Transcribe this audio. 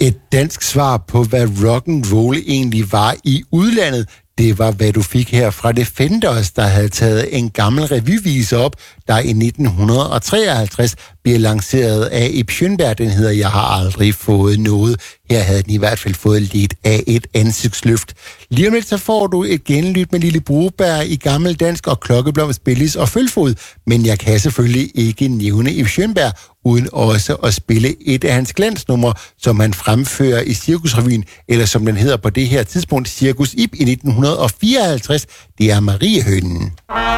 Et dansk svar på, hvad rock and roll egentlig var i udlandet, det var, hvad du fik her fra Defenders, der havde taget en gammel revyvise op, der i 1953 bliver lanceret af Ib Schønberg. Den hedder Jeg har aldrig fået noget. Her havde den i hvert fald fået lidt af et ansigtsløft. Lige om lidt så får du et genlyt med Lille Broberg i gammel dansk og Klokkeblomst, Billis og Følfod. Men jeg kan selvfølgelig ikke nævne Ib Schønberg, uden også at spille et af hans glansnumre, som han fremfører i Cirkusrevyen, eller som den hedder på det her tidspunkt, Cirkus Ib i 1954. Det er Mariehønen.